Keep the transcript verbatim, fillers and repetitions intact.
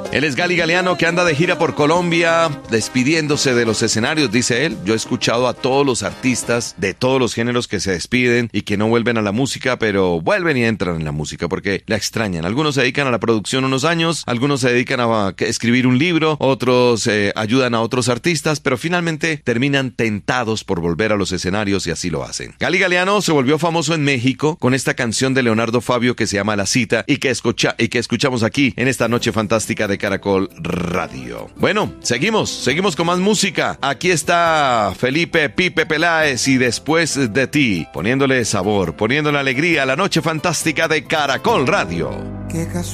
Él es Gali Galeano, que anda de gira por Colombia, despidiéndose de los escenarios, dice él. Yo he escuchado a todos los artistas de todos los géneros que se despiden y que no vuelven a la música, pero vuelven y entran en la música porque la extrañan. Algunos se dedican a la producción unos años, algunos se dedican a escribir un libro, otros eh, ayudan a otros artistas, pero finalmente terminan tentados por volver a los escenarios y así lo hacen. Gali Galeano se volvió famoso en México con esta canción de Leonardo Fabio que se llama La Cita y que, escucha, y que escuchamos aquí en esta noche fantástica de Caracol Radio. Bueno, seguimos, seguimos con más música. Aquí está Felipe Pipe Peláez y Después de ti, poniéndole sabor, poniéndole alegría a la noche fantástica de Caracol Radio.